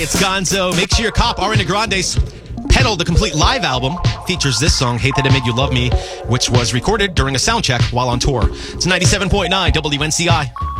It's Gonzo. Make sure your cop Ariana Grande's Pedal, the complete live album, features this song, Hate That I Made You Love Me, which was recorded during a sound check while on tour. It's 97.9 WNCI.